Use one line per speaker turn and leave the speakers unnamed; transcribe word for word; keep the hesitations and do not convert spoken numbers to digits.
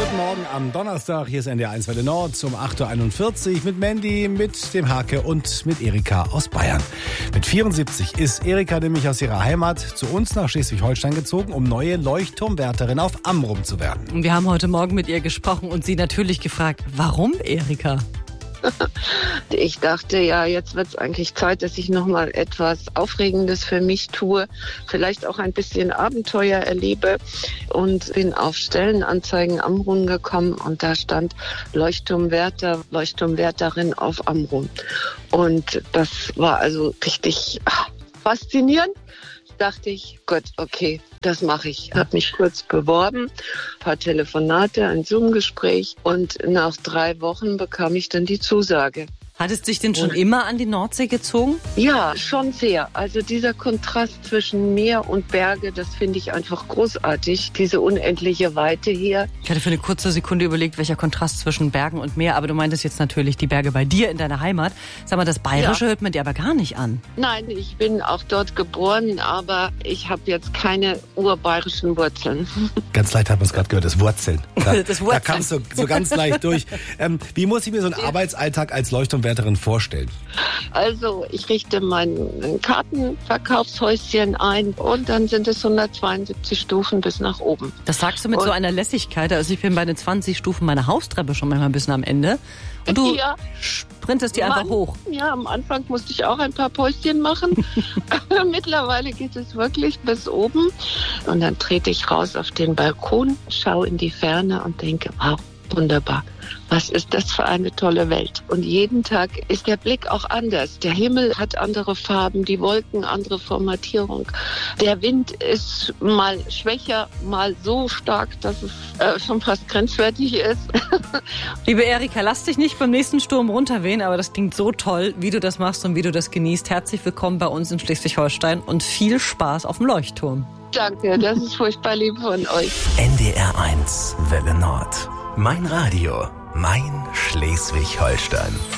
Guten Morgen am Donnerstag. Hier ist N D R eins Welle Nord um acht Uhr einundvierzig mit Mandy, mit dem Hake und mit Erika aus Bayern. Mit vierundsiebzig ist Erika nämlich aus ihrer Heimat zu uns nach Schleswig-Holstein gezogen, um neue Leuchtturmwärterin auf Amrum zu werden.
Wir haben heute Morgen mit ihr gesprochen und sie natürlich gefragt, warum, Erika?
Ich dachte, ja, jetzt wird es eigentlich Zeit, dass ich nochmal etwas Aufregendes für mich tue, vielleicht auch ein bisschen Abenteuer erlebe und bin auf Stellenanzeigen Amrum gekommen und da stand Leuchtturmwärter, Leuchtturmwärterin auf Amrum. Und das war also richtig ach, faszinierend. Dachte ich, Gott, okay, das mache ich. Habe mich kurz beworben, ein paar Telefonate, ein Zoom-Gespräch und nach drei Wochen bekam ich dann die Zusage.
Hat es dich denn schon immer an die Nordsee gezogen?
Ja, schon sehr. Also dieser Kontrast zwischen Meer und Berge, das finde ich einfach großartig. Diese unendliche Weite hier.
Ich hatte für eine kurze Sekunde überlegt, welcher Kontrast zwischen Bergen und Meer. Aber du meintest jetzt natürlich die Berge bei dir in deiner Heimat. Sag mal, das Bayerische ja. hört man dir aber gar nicht an.
Nein, ich bin auch dort geboren, aber ich habe jetzt keine urbayerischen Wurzeln.
Ganz leicht hat man es gerade gehört, das Wurzeln. Da,
das Wurzeln.
Da kamst du so ganz leicht durch. Ähm, wie muss ich mir so einen ja. Arbeitsalltag als Leuchtturmwärterin vorstellen?
Also ich richte mein Kartenverkaufshäuschen ein und dann sind es hundertzweiundsiebzig Stufen bis nach oben.
Das sagst du mit und so einer Lässigkeit. Also ich bin bei den zwanzig Stufen meiner Haustreppe schon manchmal ein bisschen am Ende. Und du ja. sprintest die einfach
Mann,
hoch.
Ja, am Anfang musste ich auch ein paar Päuschen machen. Mittlerweile geht es wirklich bis oben. Und dann trete ich raus auf den Balkon, schaue in die Ferne und denke, wow, wunderbar. Was ist das für eine tolle Welt? Und jeden Tag ist der Blick auch anders. Der Himmel hat andere Farben, die Wolken andere Formatierung. Der Wind ist mal schwächer, mal so stark, dass es äh, schon fast grenzwertig ist.
Liebe Erika, lass dich nicht beim nächsten Sturm runterwehen, aber das klingt so toll, wie du das machst und wie du das genießt. Herzlich willkommen bei uns in Schleswig-Holstein und viel Spaß auf dem Leuchtturm.
Danke, das ist furchtbar lieb von euch.
N D R eins Welle Nord. Mein Radio, mein Schleswig-Holstein.